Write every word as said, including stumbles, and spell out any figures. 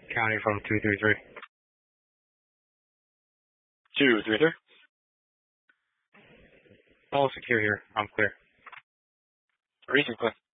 County from two three three. two three three. All secure here. I'm clear. Recent clear.